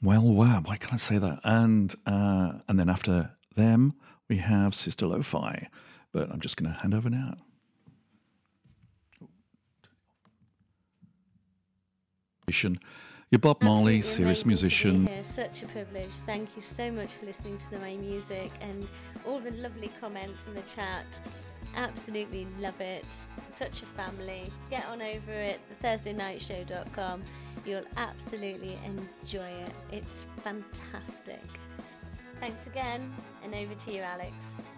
Well, wow, why can't I say that? And then after them, we have Sister Lo-Fi. But I'm just going to hand over now. You're Bob Marley, serious musician. Such a privilege. Thank you so much for listening to my music and all the lovely comments in the chat. Absolutely love it. Such a family. Get on over it, thethursdaynightshow.com. You'll absolutely enjoy it. It's fantastic. Thanks again, and over to you, Alex.